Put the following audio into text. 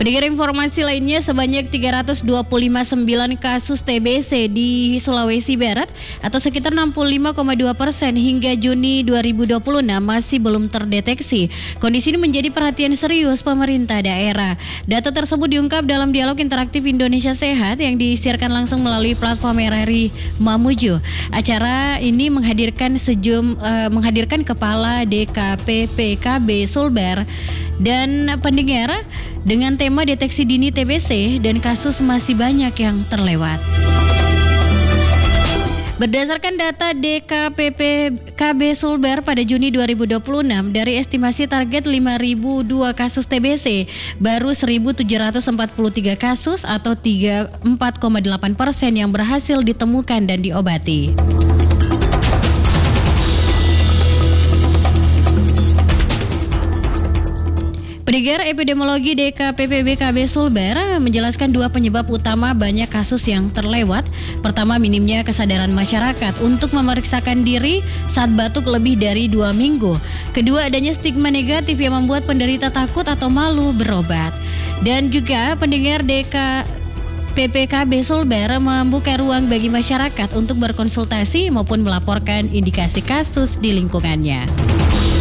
Pendengar, informasi lainnya, sebanyak 325,9 kasus TBC di Sulawesi Barat atau sekitar 65,2% hingga Juni 2026 masih belum terdeteksi. Kondisi ini menjadi perhatian serius pemerintah daerah. Data tersebut diungkap dalam dialog interaktif Indonesia Sehat yang disiarkan langsung melalui platform RRI Mamuju. Acara ini menghadirkan Kepala DKPPKB Sulbar dan pendengar dengan tema deteksi dini TBC dan kasus masih banyak yang terlewat. Berdasarkan data DKPPKB Sulbar pada Juni 2026, dari estimasi target 5.002 kasus TBC, baru 1.743 kasus atau 34,8% yang berhasil ditemukan dan diobati. Pendengar, epidemiologi DKPPBKB Sulbar menjelaskan dua penyebab utama banyak kasus yang terlewat. Pertama, minimnya kesadaran masyarakat untuk memeriksakan diri saat batuk lebih dari 2 minggu. Kedua, adanya stigma negatif yang membuat penderita takut atau malu berobat. Dan juga pendengar, DKPPKB Sulbar membuka ruang bagi masyarakat untuk berkonsultasi maupun melaporkan indikasi kasus di lingkungannya.